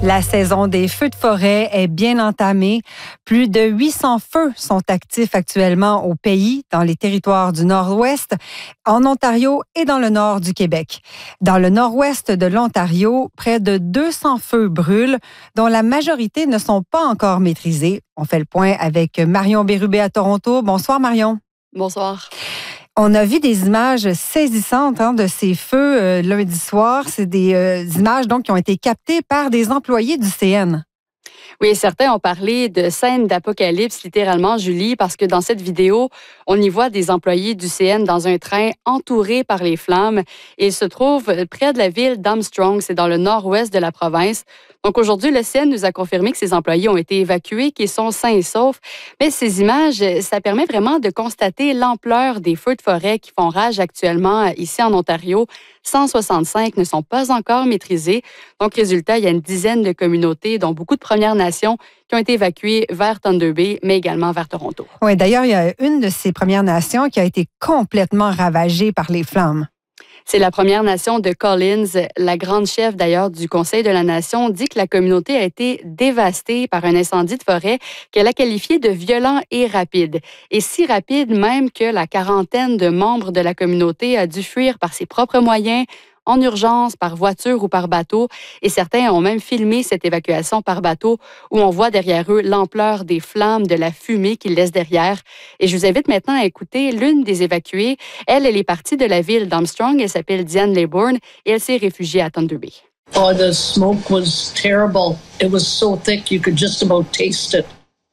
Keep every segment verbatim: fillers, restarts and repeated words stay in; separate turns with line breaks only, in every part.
La saison des feux de forêt est bien entamée. Plus de huit cents feux sont actifs actuellement au pays, dans les territoires du Nord-Ouest, en Ontario et dans le nord du Québec. Dans le nord-ouest de l'Ontario, près de deux cents feux brûlent, dont la majorité ne sont pas encore maîtrisés. On fait le point avec Marion Bérubé à Toronto. Bonsoir Marion.
Bonsoir.
On a vu des images saisissantes hein, de ces feux euh, lundi soir. C'est des euh, images donc qui ont été captées par des employés du C N.
Oui, certains ont parlé de scène d'apocalypse, littéralement, Julie, parce que dans cette vidéo, on y voit des employés du C N dans un train entourés par les flammes. Et ils se trouvent près de la ville d'Armstrong, c'est dans le nord-ouest de la province. Donc aujourd'hui, le C N nous a confirmé que ces employés ont été évacués, qu'ils sont sains et saufs. Mais ces images, ça permet vraiment de constater l'ampleur des feux de forêt qui font rage actuellement ici en Ontario. cent soixante-cinq ne sont pas encore maîtrisés. Donc, résultat, il y a une dizaine de communautés, dont beaucoup de Premières Nations, qui ont été évacuées vers Thunder Bay, mais également vers Toronto.
Oui, d'ailleurs, il y a une de ces Premières Nations qui a été complètement ravagée par les flammes.
C'est la Première Nation de Collins. La grande chef, d'ailleurs, du Conseil de la Nation dit que la communauté a été dévastée par un incendie de forêt qu'elle a qualifié de violent et rapide. Et si rapide même que la quarantaine de membres de la communauté a dû fuir par ses propres moyens, en urgence, par voiture ou par bateau. Et certains ont même filmé cette évacuation par bateau où on voit derrière eux l'ampleur des flammes, de la fumée qu'ils laissent derrière. Et je vous invite maintenant à écouter l'une des évacuées. Elle, elle est partie de la ville d'Armstrong. Elle s'appelle Diane Laybourne et elle s'est réfugiée à Thunder Bay.
Oh, the smoke was terrible. It was so thick you could just about taste it.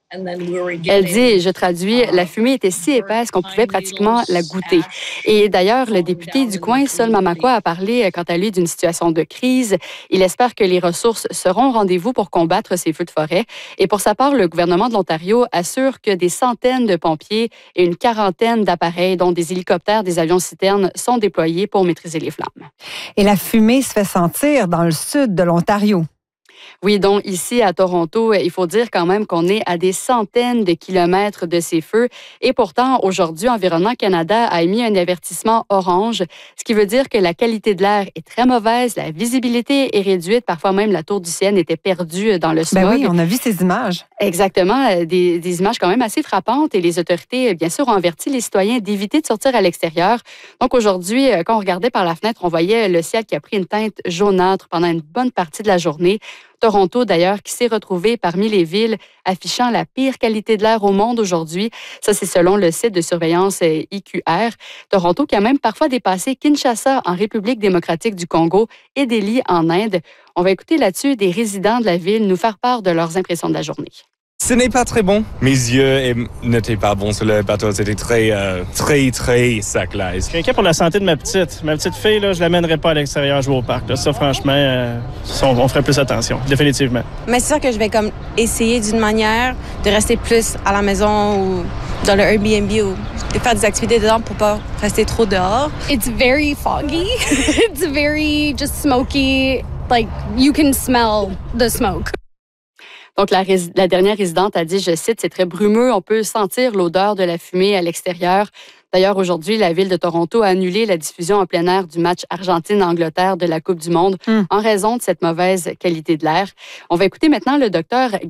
Elle dit, et je traduis, la fumée était si épaisse qu'on pouvait pratiquement la goûter. Et d'ailleurs, le député du coin, Sol Mamakwa, a parlé, quant à lui, d'une situation de crise. Il espère que les ressources seront au rendez-vous pour combattre ces feux de forêt. Et pour sa part, le gouvernement de l'Ontario assure que des centaines de pompiers et une quarantaine d'appareils, dont des hélicoptères, des avions citernes, sont déployés pour maîtriser les flammes.
Et la fumée se fait sentir dans le sud de l'Ontario.
Oui, donc ici à Toronto, il faut dire quand même qu'on est à des centaines de kilomètres de ces feux. Et pourtant, aujourd'hui, Environnement Canada a émis un avertissement orange, ce qui veut dire que la qualité de l'air est très mauvaise, la visibilité est réduite, parfois même la tour du C N était perdue dans le smog.
Ben oui, on a vu ces images.
Exactement, des, des images quand même assez frappantes et les autorités, bien sûr, ont averti les citoyens d'éviter de sortir à l'extérieur. Donc aujourd'hui, quand on regardait par la fenêtre, on voyait le ciel qui a pris une teinte jaunâtre pendant une bonne partie de la journée. Toronto, d'ailleurs, qui s'est retrouvé parmi les villes affichant la pire qualité de l'air au monde aujourd'hui. Ça, c'est selon le site de surveillance I Q R. Toronto qui a même parfois dépassé Kinshasa en République démocratique du Congo et Delhi en Inde. On va écouter là-dessus des résidents de la ville nous faire part de leurs impressions de la journée.
Ce n'est pas très bon. Mes yeux n'étaient pas bons sur le bateau. C'était très, euh, très, très sec, là.
Je suis inquiet pour la santé de ma petite. Ma petite fille, là, je ne l'amènerai pas à l'extérieur jouer au parc. Là. Ça, franchement, euh, on, on ferait plus attention, définitivement.
Mais c'est sûr que je vais comme essayer d'une manière de rester plus à la maison ou dans le Airbnb ou de faire des activités dedans pour pas rester trop dehors.
It's very foggy. It's very just smoky. Like, you can smell the smoke.
Donc, la, rés- la dernière résidente a dit, je cite, « C'est très brumeux, on peut sentir l'odeur de la fumée à l'extérieur. » D'ailleurs, aujourd'hui, la ville de Toronto a annulé la diffusion en plein air du match Argentine-Angleterre de la Coupe du monde mm. en raison de cette mauvaise qualité de l'air. On va écouter maintenant le docteur